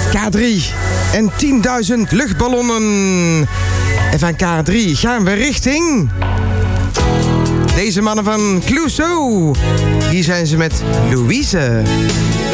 K3 en 10.000 luchtballonnen. En van K3 gaan we richting... Deze mannen van Clouseau. Hier zijn ze met Louise.